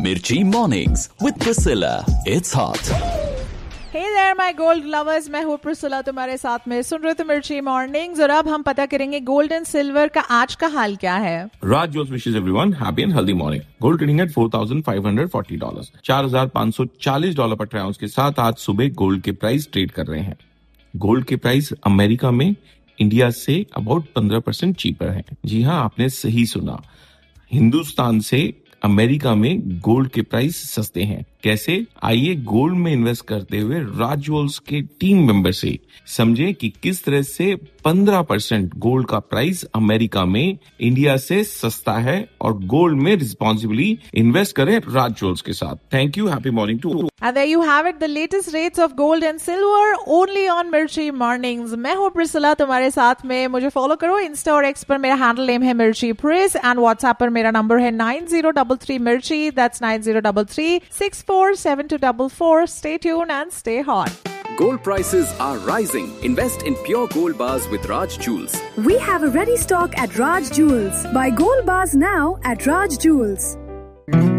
Mirchi Mornings with Priscilla. It's hot. Hey there my gold lovers, मैं हूँ Priscilla तुम्हारे साथ में सुन रहे थे मिर्ची मॉर्निंग्स और अब हम पता करेंगे गोल्ड एंड सिल्वर का आज का हाल क्या है। Raj Jewels wishes everyone happy and healthy morning. Gold trading at $4,540, $4,540 पर ट्राउंस के साथ आज सुबह गोल्ड के प्राइस ट्रेड कर रहे हैं। गोल्ड के प्राइस अमेरिका में इंडिया से अबाउट 15% चीपर है। जी हाँ, आपने सही सुना, हिंदुस्तान से अमेरिका में गोल्ड के प्राइस सस्ते हैं। कैसे? आइए गोल्ड में इन्वेस्ट करते हुए राज ज्वेल्स के टीम मेंबर से समझे कि किस तरह से 15% गोल्ड का प्राइस अमेरिका में इंडिया से सस्ता है और गोल्ड में रिस्पॉन्सिबली इन्वेस्ट करें राज ज्वेल्स के साथ। Thank you, happy morning to. And there you have it, the latest rates of gold and silver only on Mirchi Mornings. मैं हूँ प्रिसिला तुम्हारे साथ में। मुझे फॉलो करो इंस्टा और एक्स पर, मेरा हैंडल नेम है मिर्ची प्रिस एंड व्हाट्सएप पर मेरा नंबर है 9033 मिर्ची, that's 9033 647244. Stay tuned and stay hot. Gold prices are rising. Invest in pure gold bars with Raj Jewels. We have a ready stock at Raj Jewels. Buy gold bars now at Raj Jewels.